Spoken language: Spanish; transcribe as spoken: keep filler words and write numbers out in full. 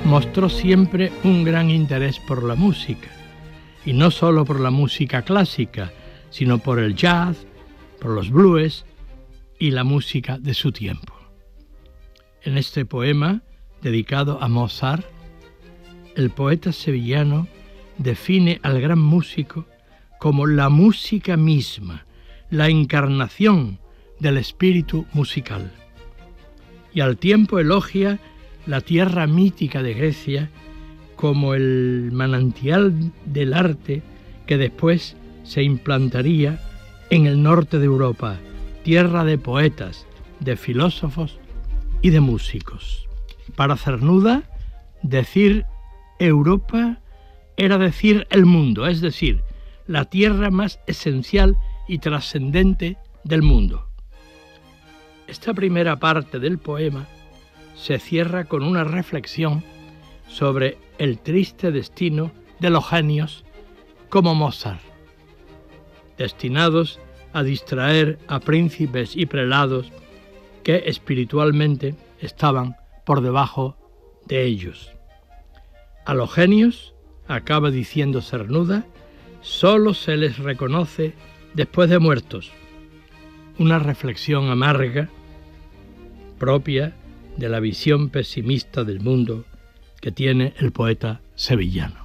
mostró siempre un gran interés por la música, y no solo por la música clásica, sino por el jazz, por los blues y la música de su tiempo. En este poema, dedicado a Mozart, el poeta sevillano define al gran músico como la música misma, la encarnación del espíritu musical. Y al tiempo elogia la tierra mítica de Grecia como el manantial del arte que después se implantaría en el norte de Europa, tierra de poetas, de filósofos y de músicos. Para Cernuda, decir Europa era decir el mundo, es decir, la tierra más esencial y trascendente del mundo. Esta primera parte del poema se cierra con una reflexión sobre el triste destino de los genios como Mozart, destinados a distraer a príncipes y prelados que espiritualmente estaban por debajo de ellos. A los genios, acaba diciendo Cernuda, solo se les reconoce después de muertos. Una reflexión amarga propia de la visión pesimista del mundo que tiene el poeta sevillano.